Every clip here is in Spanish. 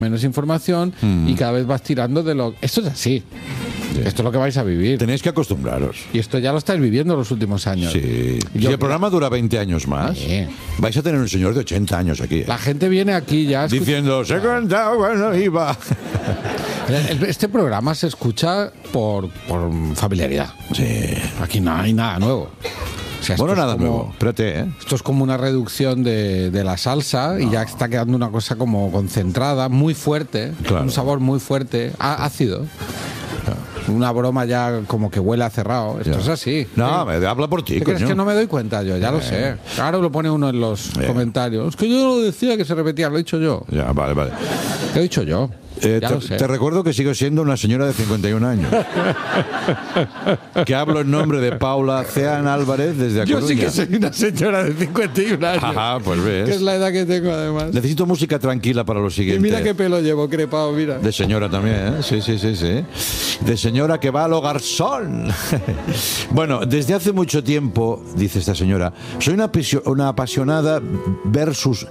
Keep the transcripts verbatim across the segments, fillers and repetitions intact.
menos información mm. y cada vez vas tirando de lo... Esto es así. Sí. Esto es lo que vais a vivir. Tenéis que acostumbraros. Y esto ya lo estáis viviendo los últimos años. Sí. Y el programa dura veinte años más. Sí. Vais a tener un señor de ochenta años aquí. ¿eh? La gente viene aquí ya... Diciendo, se cantaba cuando iba... Este programa se escucha por, por familiaridad. Sí. Aquí no hay nada nuevo. O sea, bueno, nada como, nuevo. Espérate, ¿eh? Esto es como una reducción de, de la salsa no. y ya está quedando una cosa como concentrada, muy fuerte, claro. Un sabor muy fuerte, á, ácido. Una broma ya como que huele a cerrado. Esto ya. Es así. No, me habla por ti, coño. Es que no me doy cuenta yo, ya eh. lo sé. Ahora lo pone uno en los eh. comentarios. Es que yo no decía que se repetía, lo he dicho yo. Ya, vale, vale. Lo he dicho yo. Eh, te, te recuerdo que sigo siendo una señora de cincuenta y un años. Que hablo en nombre de Paula Ceán Álvarez desde A Yo Coruña. sí que soy una señora de cincuenta y un años. Ajá, pues ves. Que es la edad que tengo además. Necesito música tranquila para lo siguiente. Y mira qué pelo llevo crepado, mira. De señora también, ¿eh? Sí, sí, sí, sí. De señora que va a lo garzón. Bueno, desde hace mucho tiempo, dice esta señora, soy una, una apasionada versus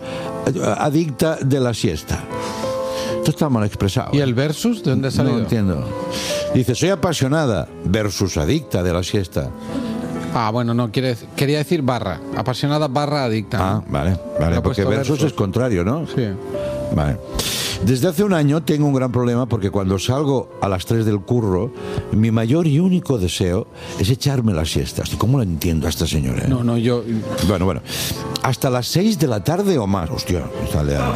adicta de la siesta. Esto está mal expresado. ¿Y el versus? ¿De dónde ha salido? No entiendo. Dice, soy apasionada versus adicta de la siesta. Ah, bueno, no, quiere, quería decir barra. Apasionada barra adicta. Ah, vale, vale, porque versus, versus es contrario, ¿no? Sí. Vale. Desde hace un año tengo un gran problema porque cuando salgo a las tres del curro, mi mayor y único deseo es echarme la siesta. ¿Cómo la entiendo a esta señora? No, no, yo... Bueno, bueno. Hasta las seis de la tarde o más. Hostia, sale a...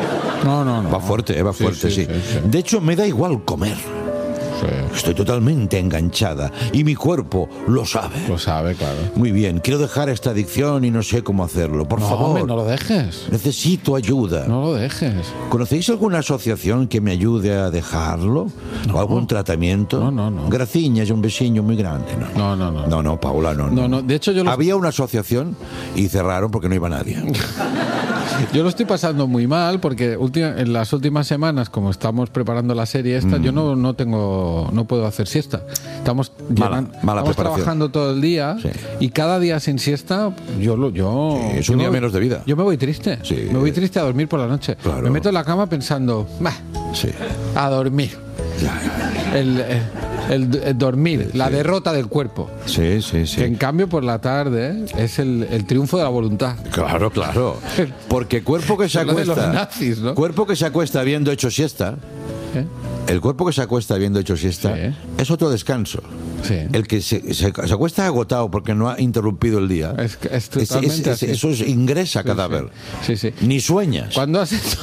No, no, no. Va fuerte, eh, va sí, fuerte, sí, sí. Sí, sí. De hecho, me da igual comer. Sí. Estoy totalmente enganchada y mi cuerpo lo sabe. Lo sabe, claro. Muy bien, quiero dejar esta adicción y no sé cómo hacerlo. Por no, favor. Hombre, no lo dejes. Necesito ayuda. No lo dejes. ¿Conocéis alguna asociación que me ayude a dejarlo? No. ¿O algún tratamiento? No, no, no. Graciñas, un besiño muy grande. No, no, no. No, no, no Paula, no. No, no. De hecho, yo lo... Había una asociación y cerraron porque no iba nadie. Yo lo estoy pasando muy mal porque en las últimas semanas, como estamos preparando la serie esta, mm. yo no, no tengo, no puedo hacer siesta. Estamos, mala, llevan, mala estamos trabajando todo el día sí. y cada día sin siesta, yo lo, yo sí, es yo un día voy, menos de vida. Yo me voy triste. Sí. Me voy triste a dormir por la noche. Claro. Me meto en la cama pensando, bah, sí. a dormir. Ya, ya. El, el, el, el dormir, sí, la sí. derrota del cuerpo. Sí, sí, sí. Que en cambio por la tarde es el, el triunfo de la voluntad. Claro, claro. Porque cuerpo que se acuesta, los nazis, ¿no? Cuerpo que se acuesta habiendo hecho siesta. ¿Eh? El cuerpo que se acuesta habiendo hecho siesta sí. es otro descanso. Sí. El que se, se, se acuesta agotado porque no ha interrumpido el día. Es, es totalmente es, es, es, eso es, ingresa sí, cadáver. Sí. Sí, sí. Ni sueñas. Cuando has hecho,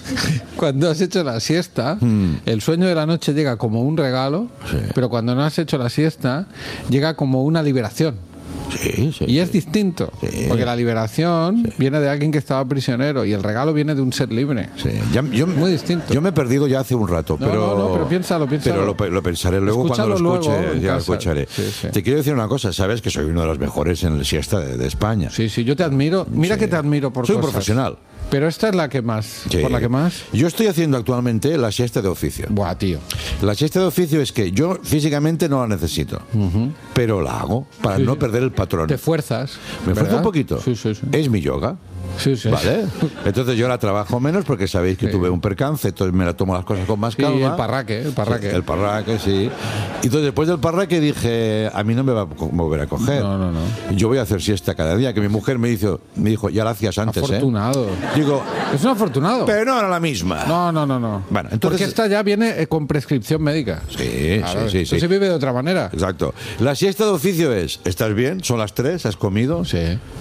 cuando has hecho la siesta, mm. el sueño de la noche llega como un regalo, sí. pero cuando no has hecho la siesta, llega como una liberación. Sí, sí, y es sí. distinto, sí. porque la liberación sí. viene de alguien que estaba prisionero y el regalo viene de un ser libre. Sí. Ya, yo, muy distinto. Yo me he perdido ya hace un rato, no, pero, no, no, pero piénsalo, piénsalo. Pero lo, lo pensaré luego. Escúchalo cuando lo escuche, luego, ya lo casa. escucharé. Sí, sí. Te quiero decir una cosa, sabes que soy uno de los mejores en el siesta de, de España. Sí, sí, yo te admiro. Mira sí. que te admiro por soy cosas. un profesional. Pero esta es la que más, sí. por la que más. Yo estoy haciendo actualmente la siesta de oficio. Buah, tío. La siesta de oficio es que yo físicamente no la necesito, uh-huh. pero la hago para sí, no sí. perder el patrón. Te fuerzas. Me ¿verdad? esfuerzo un poquito. Sí, sí, sí. Es mi yoga. Sí, sí. ¿Vale? Entonces yo la trabajo menos porque sabéis que sí. tuve un percance, entonces me la tomo las cosas con más calma. Sí, el parraque, el parraque. Sí, el parraque, sí. Y entonces después del parraque dije, a mí no me va a volver a coger. No, no, no. Yo voy a hacer siesta cada día, que mi mujer me dijo, me dijo ya la hacías antes, afortunado. ¿eh? Digo, es un afortunado. Pero no era la misma. No, no, no, no. Bueno, entonces, porque esta ya viene eh, con prescripción médica. Sí, claro, sí, sí, sí. se vive de otra manera. Exacto. La siesta de oficio es, ¿estás bien? Son las tres, ¿has comido? Sí.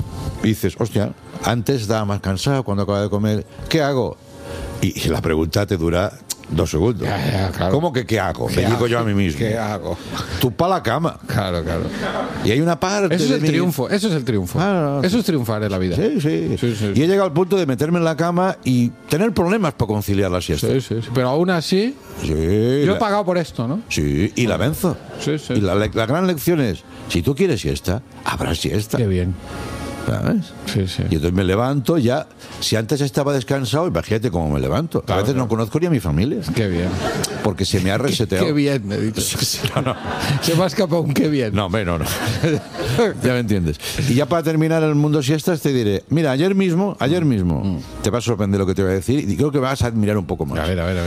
Y dices, hostia, antes estaba más cansado cuando acababa de comer. ¿Qué hago? Y, y la pregunta te dura dos segundos. Ya, ya, claro. ¿Cómo que qué hago? ¿Qué Me digo hago? yo a mí mismo. ¿Qué hago? Tú pa' la cama. Claro, claro. Y hay una parte Eso es de el mí... triunfo, eso es el triunfo. Ah, no, no, eso sí. es triunfar en la vida. Sí, sí. sí, sí y he llegado al punto de meterme en la cama y tener problemas para conciliar la siesta. Sí, sí, sí. Pero aún así, sí, yo la... he pagado por esto, ¿no? Sí, y la venzo. Sí, sí. Y la, la gran lección es, si tú quieres siesta, habrá siesta. Qué bien. ¿sabes? Sí, sí. Y entonces me levanto ya. Si antes estaba descansado, imagínate cómo me levanto. Claro, a veces claro. no conozco ni a mi familia. Qué bien. Porque se me ha reseteado. Qué bien, me dices. No, no. Se me ha escapado un qué bien. No, hombre, no, no. Ya me entiendes. Y ya para terminar el mundo siestas te diré, mira, ayer mismo, ayer mismo, te va a sorprender lo que te voy a decir y creo que vas a admirar un poco más. A ver, a ver, a ver.